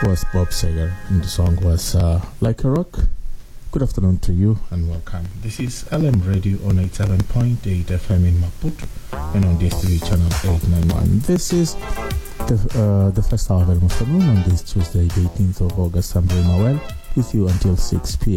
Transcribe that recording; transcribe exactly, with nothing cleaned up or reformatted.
was Bob Seger, and the song was uh, Like a Rock. Good afternoon to you and welcome. This is L M Radio on eighty-seven point eight F M in Maputo and on D S T V channel eight ninety-one. This is the, uh, the first hour of the afternoon on this Tuesday, the eighteenth of August. I'm very well with you until six p m